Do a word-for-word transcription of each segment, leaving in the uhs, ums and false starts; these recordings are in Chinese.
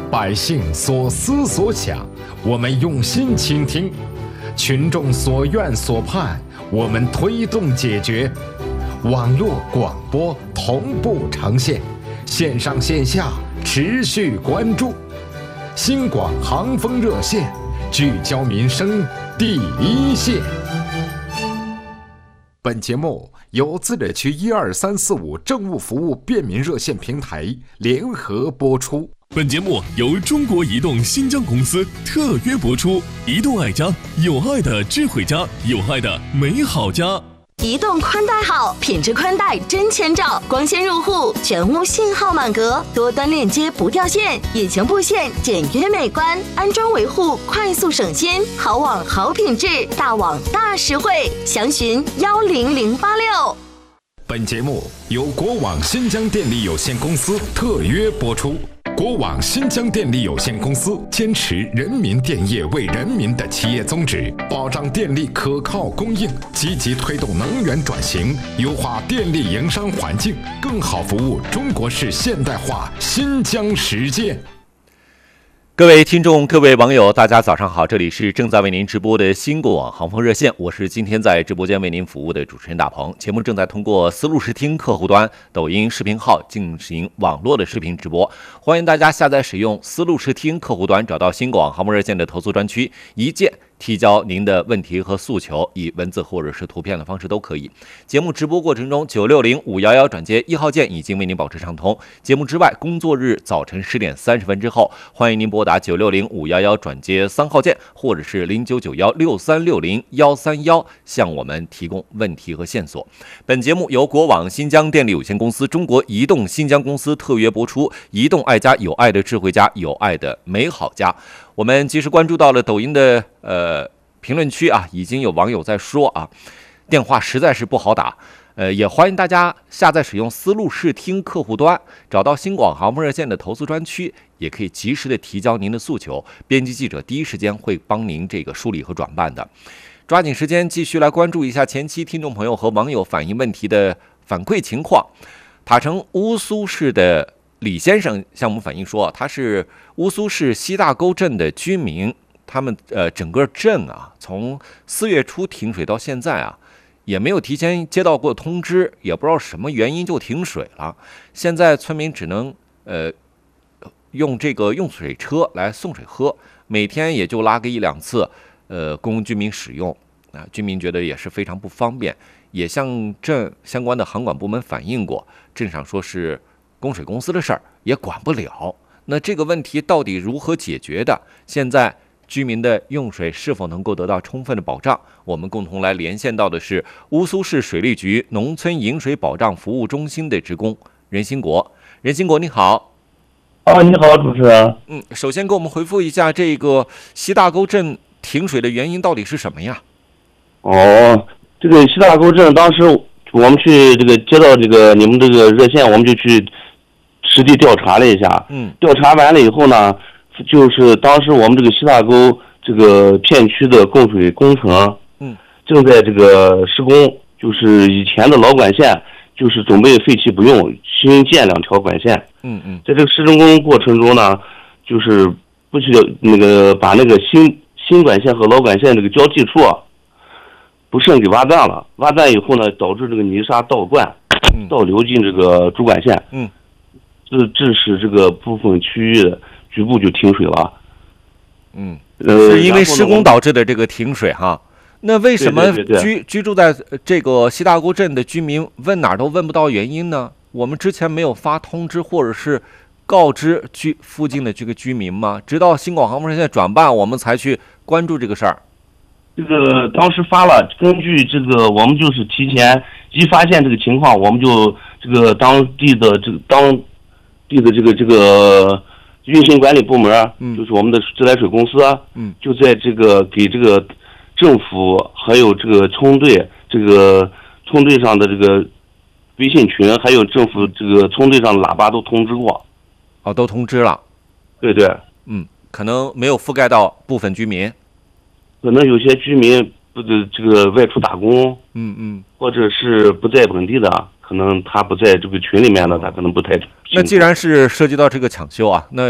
百姓所思所想，我们用心倾听；群众所愿所盼，我们推动解决。网络广播同步呈现，线上线下持续关注。新广航风热线，聚焦民生第一线。本节目由自治区一二三四五政务服务便民热线平台联合播出。 本节目由中国移动新疆公司特约播出。移动爱家，有爱的智慧家，有爱的美好家。 移动宽带好，品质宽带真千兆，光纤入户，全屋信号满格，多端链接不掉线，隐形布线简约美观，安装维护快速省心，好网好品质，大网大实惠，详询幺零零八六。 本节目由国网新疆电力有限公司特约播出。国网新疆电力有限公司坚持人民电业为人民的企业宗旨，保障电力可靠供应，积极推动能源转型，优化电力营商环境，更好服务中国式现代化新疆实践。 各位听众，各位网友，大家早上好，这里是正在为您直播的新国网航风热线，我是今天在直播间为您服务的主持人大鹏。节目正在通过思路视听客户端、抖音视频号进行网络的视频直播，欢迎大家下载使用思路视听客户端，找到新国网航风热线的投诉专区，一键提交您的问题和诉求，以文字或者是图片的方式都可以。节目直播过程中，九六零五一一转接一号键已经为您保持畅通。节目之外，工作日早晨十点三十分之后，欢迎您拨打九六零五一一转接三号键，或者是零九九幺六三六零幺三幺，向我们提供问题和线索。本节目由国网新疆电力有限公司、中国移动新疆公司特约播出。移动爱家，有爱的智慧家，有爱的美好家。我们及时关注到了抖音的呃评论区啊，已经有网友在说啊，电话实在是不好打，呃，也欢迎大家下载使用思路视听客户端，找到新广航风热线的投诉专区，也可以及时的提交您的诉求，编辑记者第一时间会帮您这个梳理和转办的。抓紧时间继续来关注一下前期听众朋友和网友反映问题的反馈情况。塔城乌苏市的李先生向我们反映说，他是乌苏市西大沟镇的居民，他们呃整个镇啊，从四月初停水到现在啊，也没有提前接到过通知，也不知道什么原因就停水了。现在村民只能呃用这个用水车来送水喝，每天也就拉个一两次，呃供居民使用啊。居民觉得也是非常不方便，也向镇相关的航管部门反映过，镇上说是供水公司的事儿也管不了。那这个问题到底如何解决的？现在居民的用水是否能够得到充分的保障？我们共同来连线到的是乌苏市水利局农村饮水保障服务中心的职工任兴国。任兴国，你好。 啊，你好，主持人。 嗯，首先给我们回复一下这个西大沟镇停水的原因到底是什么呀？ 哦，这个西大沟镇当时我们去这个接到这个你们这个热线，我们就去实地调查了一下。嗯，调查完了以后呢，就是当时我们这个西大沟这个片区的供水工程，嗯，正在这个施工，就是以前的老管线就是准备废弃不用，新建两条管线。嗯嗯，在这个施工过程中呢，就是不需要那个把那个新新管线和老管线这个交际处啊，不慎给挖断了。挖断以后呢，导致这个泥沙倒灌，倒流进这个主管线。嗯。致致使这个部分区域的局部就停水了。 嗯，呃，是因为施工导致的这个停水哈。那为什么居居住在这个西大沟镇的居民问哪儿都问不到原因呢？我们之前没有发通知或者是告知居附近的这个居民吗？直到新广航风热线转办，我们才去关注这个事儿。 这个当时发了，根据这个我们就是提前一发现这个情况，我们就这个当地的这个当地的这个这个运行管理部门，嗯，就是我们的自来水公司，嗯，就在这个给这个政府还有这个冲队这个冲队上的这个微信群，还有政府这个冲队上的喇叭都通知过。 哦，都通知了。 对对。 嗯，可能没有覆盖到部分居民。 可能有些居民不这个外出打工， 嗯嗯， 或者是不在本地的。可能他不在这个群里面呢，他可能不太。 那既然是涉及到这个抢修啊，那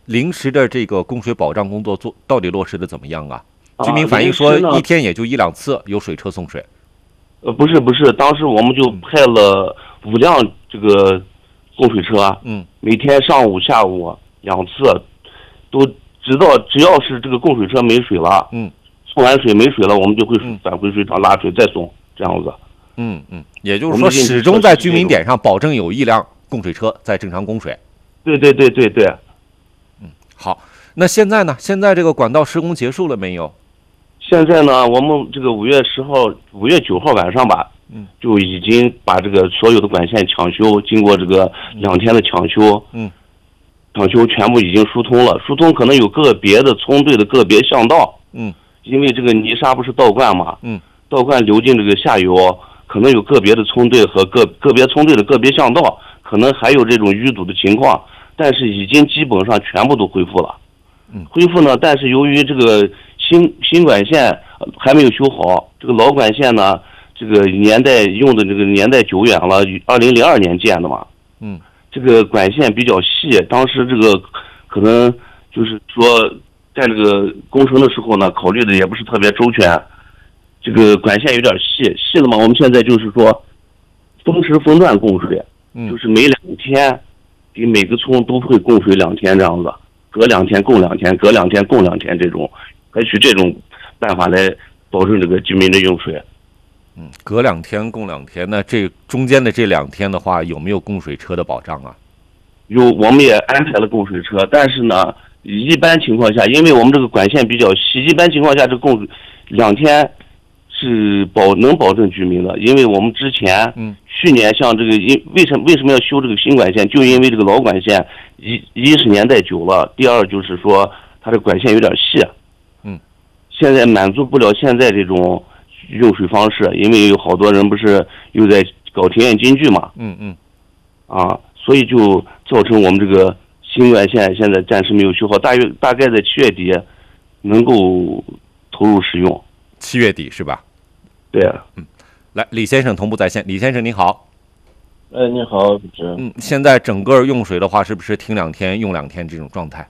临时的这个供水保障工作做到底落实的怎么样啊？居民反映说一天也就一两次有水车送水。 呃，不是不是，当时我们就派了五辆这个供水车， 嗯， 每天上午下午两次，都直到只要是这个供水车没水了， 嗯， 送完水没水了，我们就会返回水厂拉水再送，这样子。 嗯嗯，也就是说始终在居民点上保证有一辆供水车在正常供水。 对对对对对。 嗯，好，那现在呢？现在这个管道施工结束了没有？ 现在呢，我们这个五月十号、五月九号晚上吧， 嗯， 就已经把这个所有的管线抢修，经过这个两天的抢修， 嗯， 抢修全部已经疏通了。疏通可能有个别的村队的个别巷道， 嗯， 因为这个泥沙不是倒灌嘛， 嗯， 倒灌流进这个下游，可能有个别的村队和个个别村队的个别巷道，可能还有这种淤堵的情况，但是已经基本上全部都恢复了。 嗯， 恢复呢，但是由于这个新新管线还没有修好，这个老管线呢，这个年代用的这个年代久远了，二零零二年建的嘛， 嗯， 这个管线比较细，当时这个可能就是说在这个工程的时候呢，考虑的也不是特别周全，这个管线有点细，细了嘛，我们现在就是说分时分段供水， 嗯， 就是每两天给每个村都会供水两天这样子。隔两天供两天，隔两天供两天，这种采取这种办法来保证这个居民的用水。 嗯，隔两天供两天，那这中间的这两天的话，有没有供水车的保障啊？ 有，我们也安排了供水车，但是呢，一般情况下，因为我们这个管线比较细，一般情况下这供两天是保能保证居民的，因为我们之前， 嗯， 去年像这个因为什么为什么要修这个新管线，就因为这个老管线一一是年代久了，第二就是说它这管线有点细， 嗯， 现在满足不了现在这种用水方式，因为有好多人不是又在搞田园京剧嘛， 嗯嗯， 啊，所以就造成我们这个新管线现在暂时没有修好，大约大概在七月底能够投入使用。 七月底是吧？ 对啊， 嗯，来，李先生同步在线，李先生你好。 哎，你好，主持人。 嗯，现在整个用水的话，是不是停两天用两天这种状态？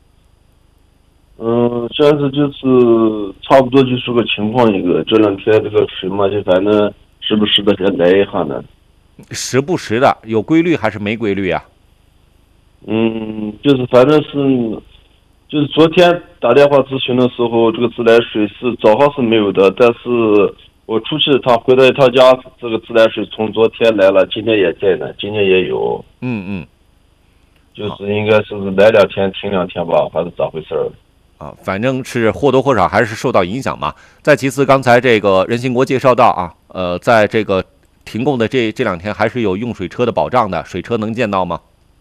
嗯，现在就是差不多就是个情况一个，这两天这个水嘛，就反正时不时的再来一下呢。 时不时的，有规律还是没规律啊？ 嗯，就是反正是，就是昨天打电话咨询的时候，这个自来水是早上是没有的，但是我出去他回到他家，这个自来水从昨天来了，今天也在呢，今天也有。 嗯嗯， 就是应该是来两天停两天吧，还是咋回事儿？ 啊，反正是或多或少还是受到影响嘛。再其次，刚才这个任兴国介绍到啊，呃，在这个停供的这这两天，还是有用水车的保障的，水车能见到吗？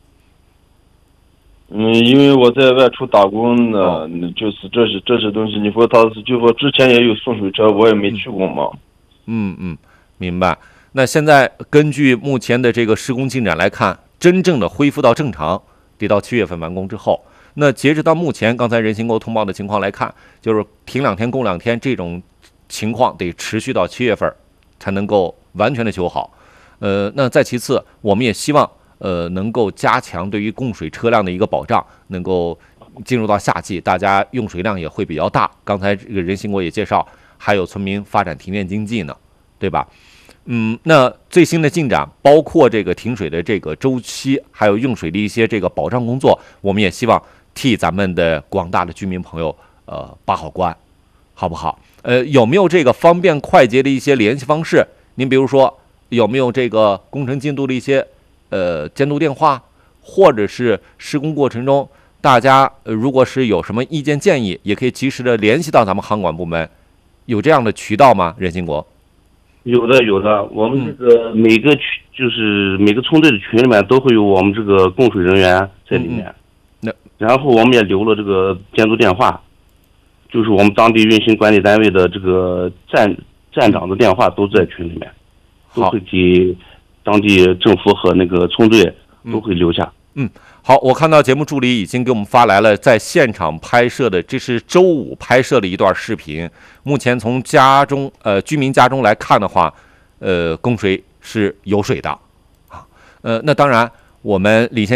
嗯，因为我在外出打工呢，哦、就是这些这些东西，你说他是就说之前也有送水车，我也没去过嘛。 嗯嗯，明白。那现在根据目前的这个施工进展来看，真正的恢复到正常，得到七月份完工之后。那截止到目前，刚才任兴国通报的情况来看，就是停两天供两天这种情况得持续到七月份才能够完全的修好。呃，那再其次，我们也希望呃能够加强对于供水车辆的一个保障，能够进入到夏季，大家用水量也会比较大。刚才这个任兴国也介绍，还有村民发展庭院经济呢，对吧？嗯，那最新的进展，包括这个停水的这个周期，还有用水的一些这个保障工作，我们也希望替咱们的广大的居民朋友呃把好关，好不好？呃，有没有这个方便快捷的一些联系方式？您比如说有没有这个工程进度的一些呃监督电话，或者是施工过程中大家、呃、如果是有什么意见建议，也可以及时的联系到咱们航管部门，有这样的渠道吗？任兴国？ 有的有的，我们这个每个群、嗯、就是每个村队的群里面都会有我们这个供水人员在里面。嗯那然后我们也留了这个监督电话，就是我们当地运行管理单位的这个站站长的电话都在群里面，都会给当地政府和那个村队都会留下。 嗯，嗯好，我看到节目助理已经给我们发来了在现场拍摄的，这是周五拍摄的一段视频。目前从家中呃居民家中来看的话，呃供水是有水的啊。呃，那当然我们李先生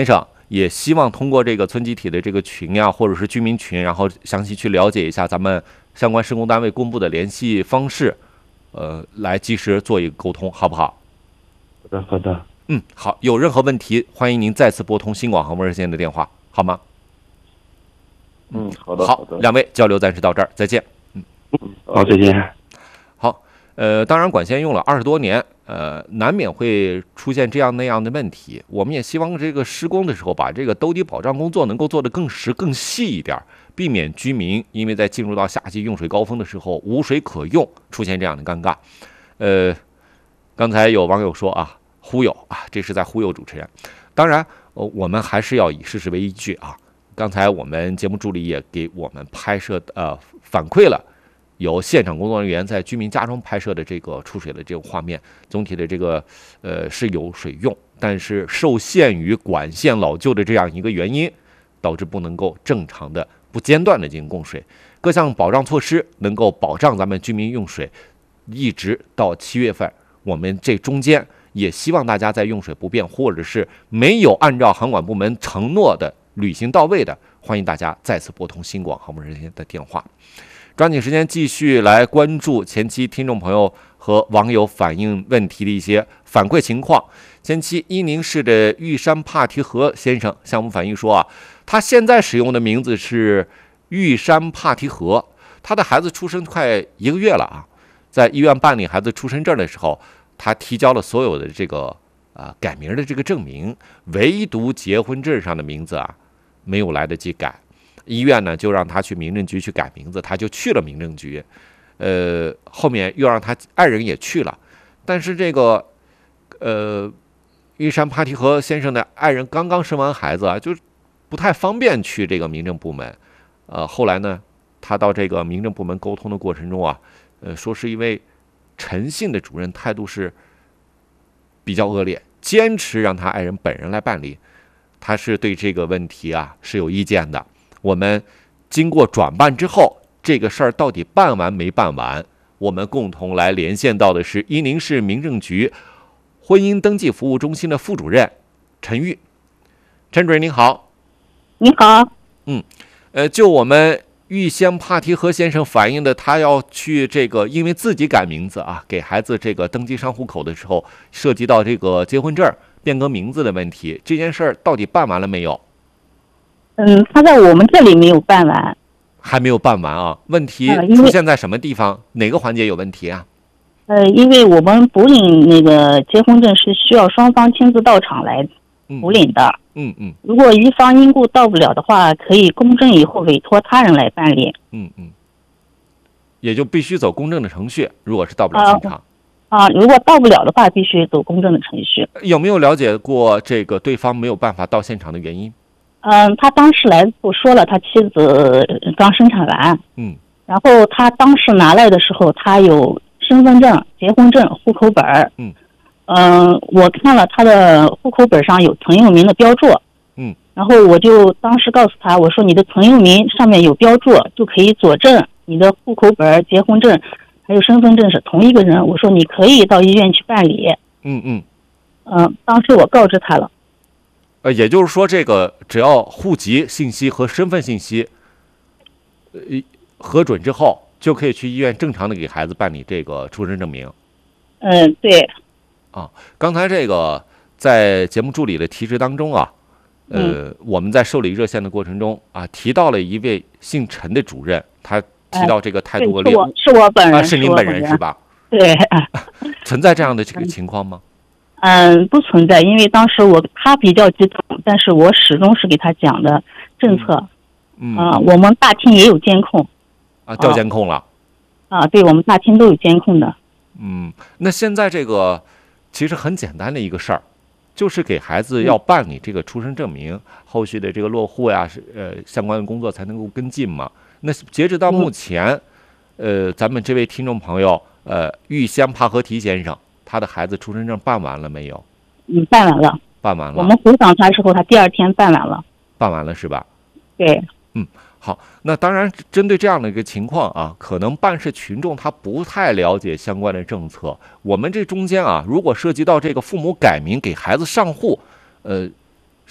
也希望通过这个村集体的这个群呀，或者是居民群，然后详细去了解一下咱们相关施工单位公布的联系方式，呃，来及时做一个沟通，好不好？ 好的，好的。 嗯，好，有任何问题，欢迎您再次拨通新广航空热线的电话，好吗？ 嗯，好的， 好，两位交流暂时到这儿，再见。 嗯，好，再见。 好，呃，当然管线用了二十多年，呃，难免会出现这样那样的问题。我们也希望这个施工的时候，把这个兜底保障工作能够做得更实、更细一点，避免居民因为在进入到夏季用水高峰的时候无水可用，出现这样的尴尬。呃，刚才有网友说啊，忽悠啊，这是在忽悠主持人。当然，呃，我们还是要以事实为依据啊。刚才我们节目助理也给我们拍摄呃反馈了。有现场工作人员在居民家中拍摄的这个出水的这个画面，总体的这个呃是有水用，但是受限于管线老旧的这样一个原因，导致不能够正常的不间断的进行供水。各项保障措施能够保障咱们居民用水，一直到七月份。我们这中间也希望大家在用水不便或者是没有按照航管部门承诺的履行到位的，欢迎大家再次拨通新广航空热线的电话。抓紧时间继续来关注前期听众朋友和网友反映问题的一些反馈情况。前期伊宁市的玉山帕提河先生向我们反映说啊，他现在使用的名字是玉山帕提河，他的孩子出生快一个月了啊，在医院办理孩子出生证的时候，他提交了所有的这个啊改名的这个证明，唯独结婚证上的名字啊没有来得及改。医院呢就让他去民政局去改名字，他就去了民政局，呃，后面又让他爱人也去了，但是这个呃玉山帕提河先生的爱人刚刚生完孩子啊，就不太方便去这个民政部门，呃，后来呢，他到这个民政部门沟通的过程中啊，呃，说是一位陈姓的主任态度是比较恶劣，坚持让他爱人本人来办理，他是对这个问题啊是有意见的。我们经过转办之后，这个事儿到底办完没办完？我们共同来连线到的是伊宁市民政局婚姻登记服务中心的副主任陈玉。陈主任您好。 你好。 嗯，呃，就我们玉仙帕提河先生反映的，他要去这个，因为自己改名字啊，给孩子这个登记上户口的时候，涉及到这个结婚证变更名字的问题，这件事儿到底办完了没有？ 嗯，他在我们这里没有办完， 还没有办完啊？问题出现在什么地方？呃、哪个环节有问题啊？ 呃，因为我们补领那个结婚证是需要双方亲自到场来补领的。 嗯嗯。嗯如果一方因故到不了的话，可以公证以后委托他人来办理。 嗯嗯。也就必须走公证的程序，如果是到不了现场。 啊、呃呃，如果到不了的话，必须走公证的程序。 有没有了解过这个对方没有办法到现场的原因？ 嗯，他当时来我说了，他妻子刚生产完， 嗯， 然后他当时拿来的时候，他有身份证、结婚证、户口本儿， 嗯， 嗯、呃，我看了他的户口本上有曾用民的标注， 嗯， 然后我就当时告诉他，我说你的曾用民上面有标注，就可以佐证你的户口本、结婚证还有身份证是同一个人，我说你可以到医院去办理， 嗯嗯， 嗯、呃，当时我告知他了。 呃，也就是说，这个只要户籍信息和身份信息，呃，核准之后，就可以去医院正常的给孩子办理这个出生证明。 嗯，对。 啊，刚才这个在节目助理的提示当中啊，呃， 嗯、 我们在受理热线的过程中啊，提到了一位姓陈的主任，他提到这个态度恶劣， 呃、是我是我本人， 啊，是您本人是吧？ 对。 存在这样的这个情况吗？ 嗯，不存在，因为当时我他比较激动，但是我始终是给他讲的政策。 嗯， 啊、呃，我们大厅也有监控。 啊，调监控了。 啊、呃，对，我们大厅都有监控的。 嗯，那现在这个其实很简单的一个事儿，就是给孩子要办理这个出生证明，嗯、后续的这个落户呀，是呃相关的工作才能够跟进嘛。那截止到目前，嗯、呃，咱们这位听众朋友，呃，玉香帕合提先生。他的孩子出生证办完了没有？ 嗯，办完了。 办完了。 我们回访他之后，他第二天办完了。 办完了是吧？ 对。 嗯，好。那当然，针对这样的一个情况啊，可能办事群众他不太了解相关的政策。我们这中间啊，如果涉及到这个父母改名给孩子上户，呃，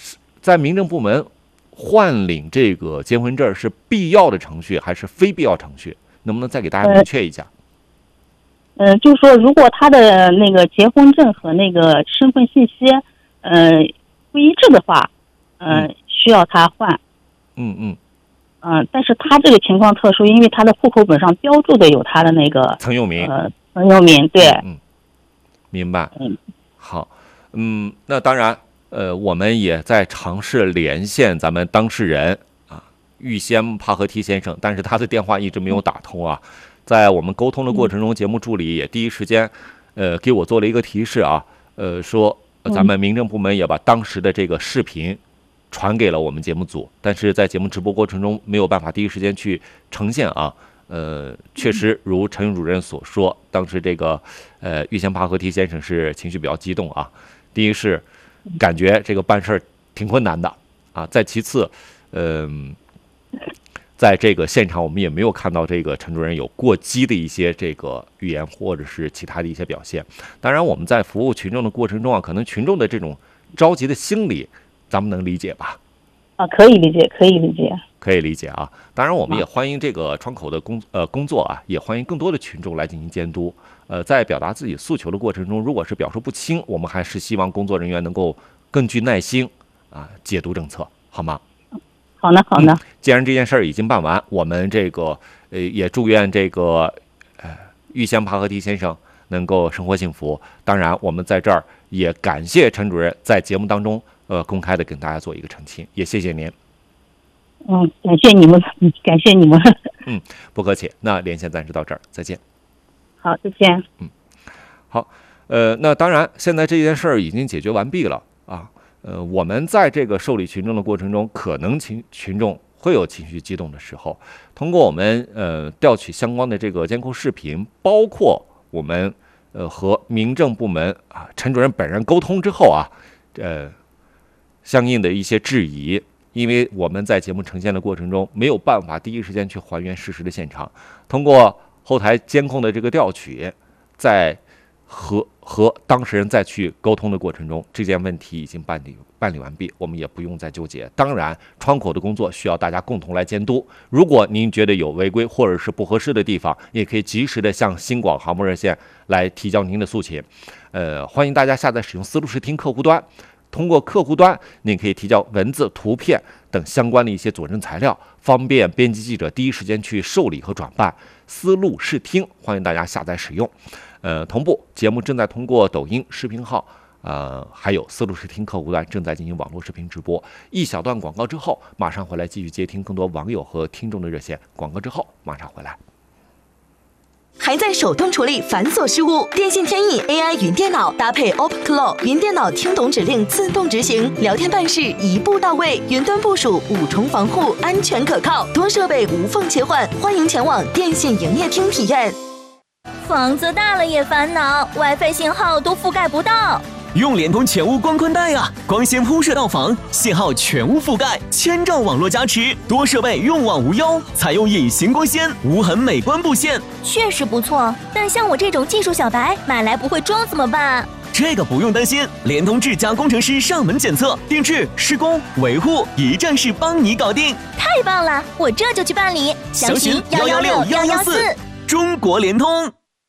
在民政部门换领这个结婚证是必要的程序还是非必要程序？能不能再给大家明确一下？ 嗯、呃，就是说，如果他的那个结婚证和那个身份信息，呃，不一致的话，呃，嗯、需要他换。 嗯嗯。 嗯、呃，但是他这个情况特殊，因为他的户口本上标注的有他的那个曾用民。 呃，曾用民，对。 嗯，明白。 嗯， 好，嗯，那当然，呃，我们也在尝试连线咱们当事人啊，玉仙帕和提先生，但是他的电话一直没有打通啊。在我们沟通的过程中，节目助理也第一时间，呃，给我做了一个提示啊，呃，说咱们民政部门也把当时的这个视频传给了我们节目组，但是在节目直播过程中没有办法第一时间去呈现啊。呃，确实如陈主任所说，当时这个呃玉仙帕和提先生是情绪比较激动啊。第一是感觉这个办事儿挺困难的啊，再其次，嗯、呃。在这个现场，我们也没有看到这个陈主任有过激的一些这个语言或者是其他的一些表现。当然，我们在服务群众的过程中啊，可能群众的这种着急的心理，咱们能理解吧？ 啊，可以理解，可以理解， 可以理解啊。当然，我们也欢迎这个窗口的工呃工作啊，也欢迎更多的群众来进行监督。呃，在表达自己诉求的过程中，如果是表述不清，我们还是希望工作人员能够更具耐心啊，解读政策，好吗？ 好呢，好呢、 嗯。既然这件事儿已经办完，我们这个呃也祝愿这个呃玉仙帕和提先生能够生活幸福。当然，我们在这儿也感谢陈主任在节目当中呃公开的跟大家做一个澄清，也谢谢您。 嗯，感谢你们，感谢你们。 嗯，不客气。那连线暂时到这儿，再见。 好，再见。 嗯，好，呃，那当然，现在这件事儿已经解决完毕了啊。呃，我们在这个受理群众的过程中，可能情群众会有情绪激动的时候。通过我们呃调取相关的这个监控视频，包括我们呃和民政部门啊陈主任本人沟通之后啊，呃相应的一些质疑，因为我们在节目呈现的过程中没有办法第一时间去还原事实的现场，通过后台监控的这个调取，在和和当事人再去沟通的过程中，这件问题已经办理办理完毕，我们也不用再纠结。当然，窗口的工作需要大家共同来监督。如果您觉得有违规或者是不合适的地方，也可以及时的向新广航空热线来提交您的诉请。呃，欢迎大家下载使用思路视听客户端，通过客户端，您可以提交文字、图片等相关的一些佐证材料，方便编辑记者第一时间去受理和转办。思路视听，欢迎大家下载使用。呃，同步节目正在通过抖音视频号，呃，还有思路视听客户端正在进行网络视频直播。一小段广告之后，马上回来继续接听更多网友和听众的热线。广告之后马上回来。 还在手动处理繁琐事务？电信天翼 A I 云电脑搭配 OpenClaw 云电脑，听懂指令自动执行，聊天办事一步到位，云端部署五重防护，安全可靠，多设备无缝切换。欢迎前往电信营业厅体验。 房子大了也烦恼 ，WiFi 信号都覆盖不到。 用联通全屋光宽带啊，光纤铺设到房，信号全屋覆盖，千兆网络加持，多设备用网无忧，采用隐形光纤，无痕美观布线， 确实不错。但像我这种技术小白，买来不会装怎么办？ 这个不用担心，联通智家工程师上门检测、定制、施工、维护，一站式帮你搞定。 太棒了，我这就去办理。详询幺幺六幺幺四。 中国联通。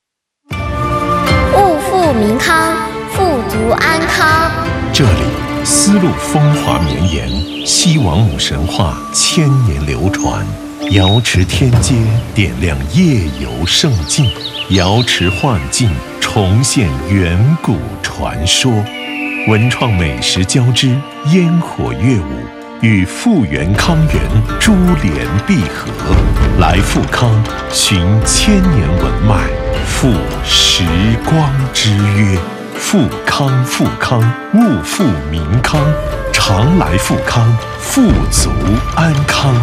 物富民康，富足安康。 这里丝路风华绵延，西王母神话千年流传。瑶池天街点亮夜游胜境，瑶池幻境重现远古传说。文创美食交织，烟火乐舞，与富源康源珠联璧合。来富康，寻千年文脉，赴时光之约。富康富康，物富民康，常来富康，富足安康。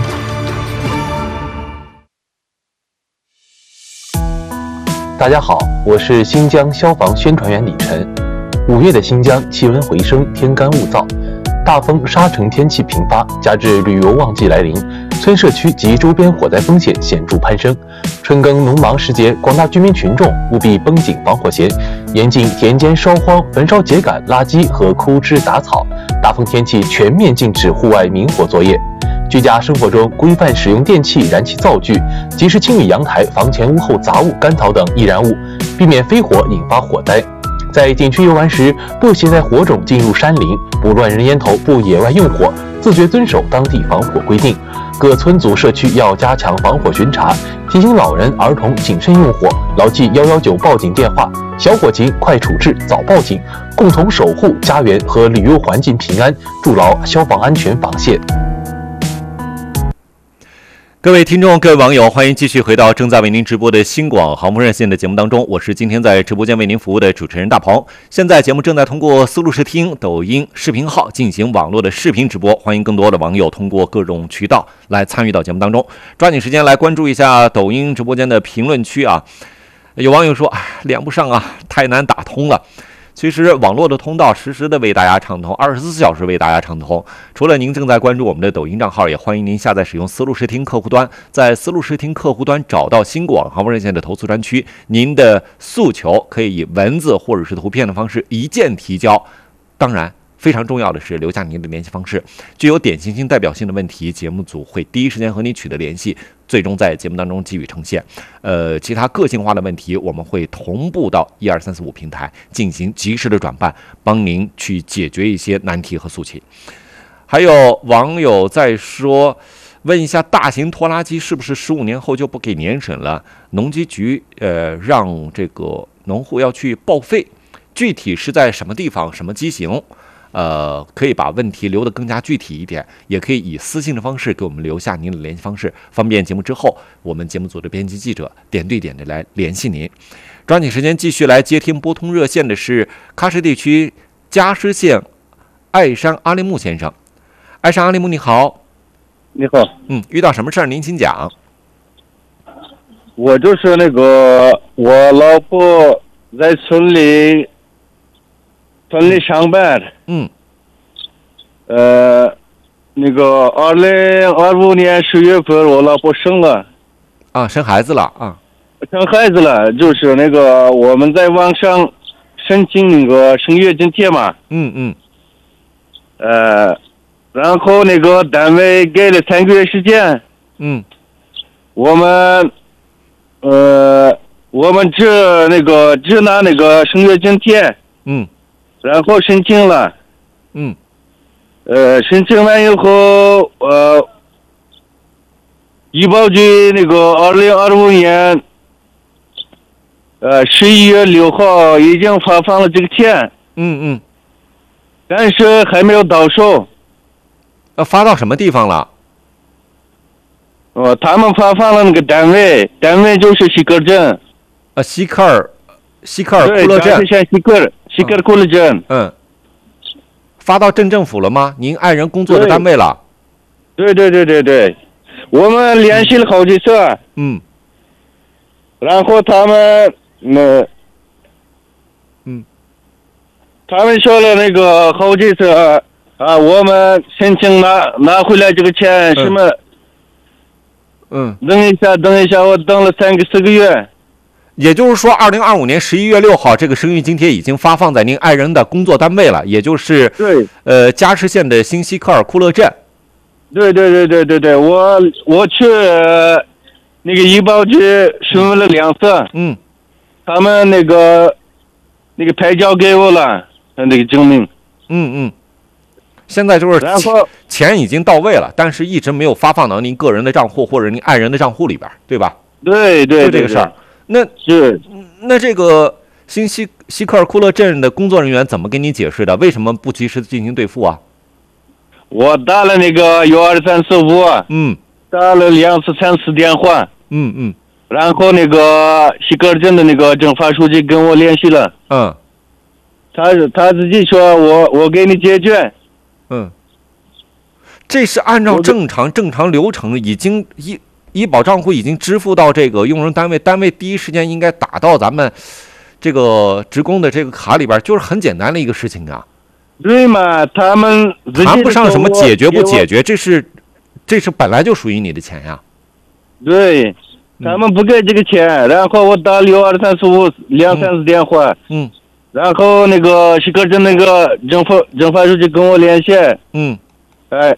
大家好，我是新疆消防宣传员李晨。五月的新疆气温回升，天干物燥，大风沙尘天气频发，加之旅游旺季来临，村社区及周边火灾风险显著攀升。春耕农忙时节，广大居民群众务必绷紧防火弦，严禁田间烧荒、焚烧秸秆、垃圾和枯枝杂草， 大风天气全面禁止户外明火作业。居家生活中规范使用电器、燃气灶具，及时清理阳台、房前屋后杂物、干草等易燃物，避免飞火引发火灾。在景区游玩时，不携带火种进入山林，不乱扔烟头，不野外用火，自觉遵守当地防火规定。各村组社区要加强防火巡查，提醒老人、儿童谨慎用火，牢记一一九报警电话，小火情快处置，早报警，共同守护家园和旅游环境平安，筑牢消防安全防线。 各位听众，各位网友，欢迎继续回到正在为您直播的新广航空热线的节目当中，我是今天在直播间为您服务的主持人大鹏。现在节目正在通过思路视听、抖音视频号进行网络的视频直播，欢迎更多的网友通过各种渠道来参与到节目当中。抓紧时间来关注一下抖音直播间的评论区啊！有网友说，哎，连不上啊，太难打通了。其实网络的通道实时的为大家畅通，二十四小时为大家畅通。除了您正在关注我们的抖音账号，也欢迎您下载使用思路视听客户端，在思路视听客户端找到新广航空热线的投诉专区，您的诉求可以以文字或者是图片的方式一键提交。当然非常重要的是留下您的联系方式，具有典型性代表性的问题，节目组会第一时间和你取得联系，最终在节目当中给予呈现。呃，其他个性化的问题，我们会同步到一二三四五平台进行及时的转办，帮您去解决一些难题和诉求。还有网友在说，问一下，大型拖拉机是不是十五年后就不给年审了？农机局呃让这个农户要去报废，具体是在什么地方、什么机型？呃，可以把问题留得更加具体一点，也可以以私信的方式给我们留下您的联系方式，方便节目之后我们节目组的编辑记者点对点的来联系您。抓紧时间继续来接听拨通热线的是喀什地区加什县艾山阿利木先生。艾山阿利木，你好。 你好。 嗯，遇到什么事儿您请讲。 我就是那个我老婆在村里村里上班。 嗯。 呃，那个二零二五年十月份，我老婆生了。 啊，生孩子了啊。 生孩子了，就是那个我们在网上申请那个生育津贴嘛。 嗯嗯。 呃，然后那个单位给了三个月时间。 嗯。 我们，呃，我们只那个只拿那个生育津贴。 嗯。 然后申请了。 嗯。 呃，申请完以后，呃，医保局那个二零二五年，呃，十一月六号已经发放了这个钱。 嗯嗯。 但是还没有到手。 呃，发到什么地方了？ 哦，他们发放了那个单位，单位就是西克镇。 啊，西克尔，西克尔库勒镇。 对，西克尔，西克尔库勒镇。 嗯。发到镇政府了吗？您爱人工作的单位了？ 对对对对对，我们联系了好几次。 嗯。 然后他们，嗯， 嗯， 他们说了那个好几次啊，我们申请拿拿回来这个钱什么？ 嗯。 等一下，等一下，我等了三个四个月。 也就是说，二零二五年十一月六号，这个生育津贴已经发放在您爱人的工作单位了，也就是对， 呃，加什县的新西克尔库勒镇。 对对对对对对，我我去那个医保局询问了两次， 嗯， 他们那个那个牌照给我了，那个证明。 嗯嗯。现在就是钱已经到位了，但是一直没有发放到您个人的账户或者您爱人的账户里边，对吧？ 对对， 就这个事儿。那是那这个新西西克尔库勒镇的工作人员怎么跟你解释的？为什么不及时进行兑付啊？ 我打了那个幺二三四五， 嗯， 打了两次三次电话， 嗯嗯， 然后那个西克尔镇的那个政法书记跟我联系了， 嗯， 他他自己说我我给你解决， 嗯，这是按照正常正常流程已经一。医保账户已经支付到这个用人单位，单位第一时间应该打到咱们这个职工的这个卡里边，就是很简单的一个事情啊。 对嘛，他们谈不上什么解决不解决，这是这是本来就属于你的钱呀。 对，他们不给这个钱，然后我打六二三四五两三次电话， 嗯， 然后那个西客镇那个政府政法书记跟我联系， 嗯， 哎，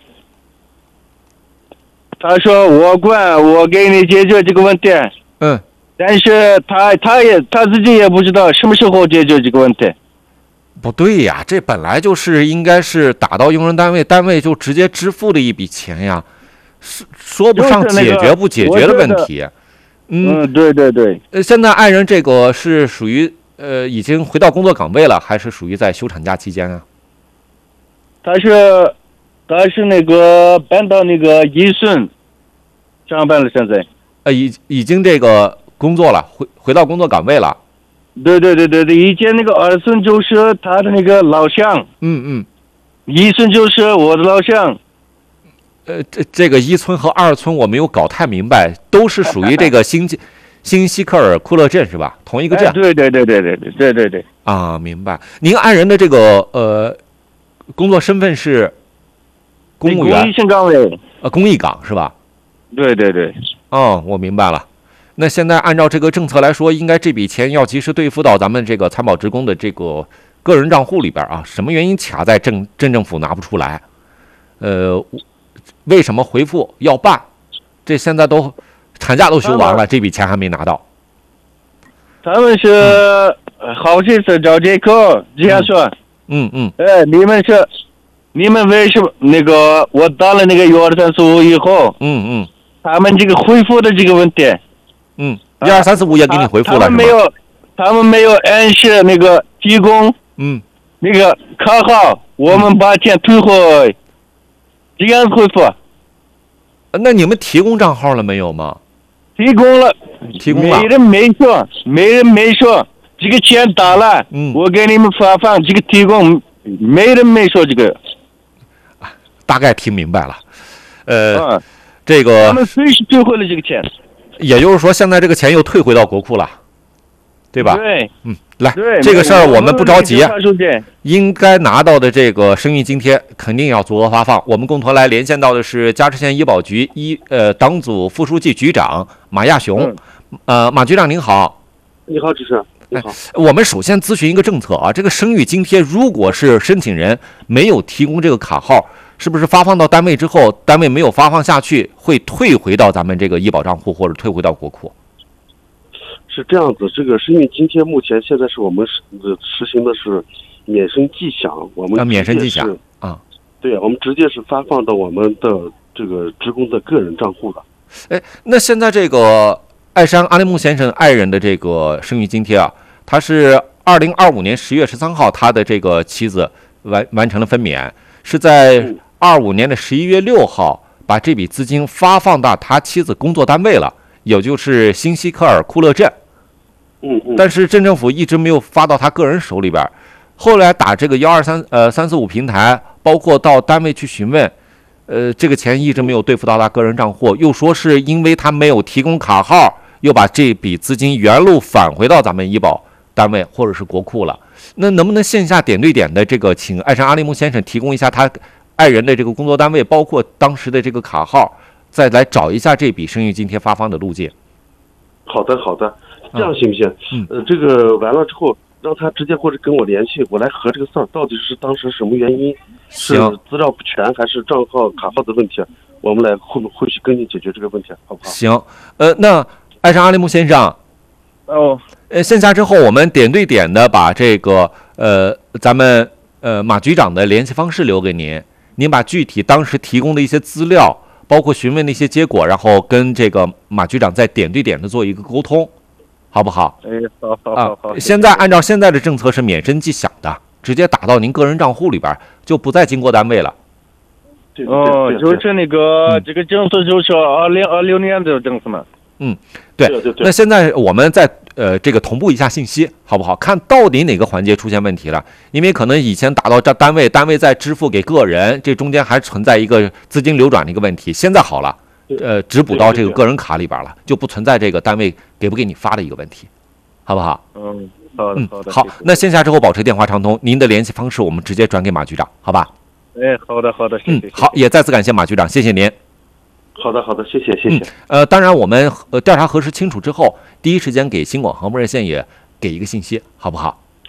他说我管，我给你解决这个问题， 嗯， 但是他他也他自己也不知道什么时候解决这个问题。 不对呀，这本来就是应该是打到用人单位，单位就直接支付的一笔钱呀，是说不上解决不解决的问题。 嗯，对对对。 呃，现在爱人这个是属于呃已经回到工作岗位了，还是属于在休产假期间啊？ 他是他是那个搬到那个宜顺上班了，现在。 呃，已已经这个工作了，回回到工作岗位了。 对对对对对，以前那个二村就是他的那个老乡， 嗯嗯， 一村就是我的老乡。 呃，这这个一村和二村我没有搞太明白，都是属于这个新新西克尔库勒镇是吧？同一个镇。 哎、对对对对对对对对对。 啊，明白。您爱人的这个呃工作身份是公务员， 公益性岗位， 呃，公益岗是吧？ 对对对。 哦，我明白了。那现在按照这个政策来说，应该这笔钱要及时兑付到咱们这个参保职工的这个个人账户里边啊。什么原因卡在镇镇政府拿不出来？呃，为什么回复要办？这现在都产假都休完了，这笔钱还没拿到。 他们是、嗯、好些次找这个这样说。 嗯嗯。 哎，你们是你们为什么那个我打了那个一二三四五以后？ 嗯嗯。 他们这个回复的这个问题。 嗯，一二三四五也给你回复了， 他们没有，他们没有按时那个提供， 嗯， 那个卡号，我们把钱退回，这样回复。 那你们提供账号了没有吗？ 提供了， 提供了。 没人没说，没人没说，这个钱打了，嗯，我给你们发放这个提供，没人没说这个。 大概听明白了，呃，嗯、这个。 他们随时退回了这个钱。 也就是说，现在这个钱又退回到国库了，对吧？ 对， 嗯，来，这个事儿我们不着急，应该拿到的这个生育津贴肯定要足额发放。我们共同来连线到的是嘉实县医保局医呃党组副书记局长马亚雄，嗯、呃，马局长您好。 你好，主持人。你好。 我们首先咨询一个政策啊，这个生育津贴如果是申请人没有提供这个卡号，是不是发放到单位之后，单位没有发放下去，会退回到咱们这个医保账户或者退回到国库？ 是这样子，这个生育津贴目前现在是我们实实行的是免申计享，我们啊免申计享啊， 对，我们直接是发放到我们的这个职工的个人账户的。 哎，那现在这个爱山阿里木先生爱人的这个生育津贴啊，他是二零二五年十月十三号，他的这个妻子完完成了分娩，是在二五年的十一月六号，把这笔资金发放到他妻子工作单位了，也就是新西克尔库勒镇。 嗯嗯。 但是镇政府一直没有发到他个人手里边。后来打这个幺二三呃三四五平台，包括到单位去询问，呃，这个钱一直没有兑付到他个人账户，又说是因为他没有提供卡号，又把这笔资金原路返回到咱们医保单位或者是国库了。那能不能线下点对点的这个，请爱山阿里木先生提供一下他爱人的这个工作单位，包括当时的这个卡号，再来找一下这笔生育津贴发放的路径。 好的，好的，这样行不行？嗯，呃，这个完了之后，让他直接或者跟我联系，我来核这个事儿，到底是当时什么原因？是资料不全还是账号卡号的问题？我们来会会去跟你解决这个问题，好不好？ 行，呃，那爱山阿里木先生， 哦， 呃，线下之后我们点对点的把这个呃咱们呃马局长的联系方式留给您。您把具体当时提供的一些资料，包括询问的一些结果，然后跟这个马局长再点对点的做一个沟通，好不好？ 哎，好好好好。 啊，现在按照现在的政策是免申计享的，直接打到您个人账户里边，就不再经过单位了。 哦，就是那个、嗯、这个政策就是二零二六年的政策嘛。 嗯，对。 对对对。 那现在我们再呃这个同步一下信息，好不好？看到底哪个环节出现问题了？因为可能以前打到这单位，单位再支付给个人，这中间还存在一个资金流转的一个问题。现在好了，呃，只补到这个个人卡里边了，就不存在这个单位给不给你发的一个问题，好不好？ 嗯，好的， 嗯， 好的。 好，那线下之后保持电话畅通，您的联系方式我们直接转给马局长，好吧？ 哎，好的，好的，谢谢。 嗯，好，也再次感谢马局长，谢谢您。 好的，好的，谢谢，谢谢。 嗯、呃，当然，我们呃调查核实清楚之后，第一时间给新广航播热线也给一个信息，好不好？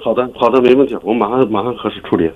好的，好的，没问题，我马上马上核实处理。